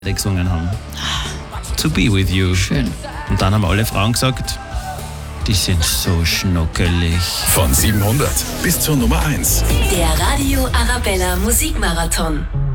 gesungen haben. To be with you. Schön. Und dann haben alle Frauen gesagt, die sind so schnuckelig. Von 700 bis zur Nummer 1. Der Radio Arabella Musikmarathon.